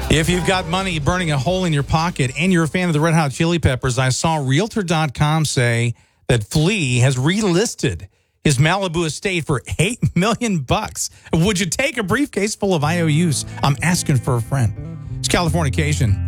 If you've got money burning a hole in your pocket and you're a fan of the Red Hot Chili Peppers, I saw Realtor.com say that Flea has relisted his Malibu estate for $8 million. Would you take a briefcase full of IOUs? I'm asking for a friend. It's Californication.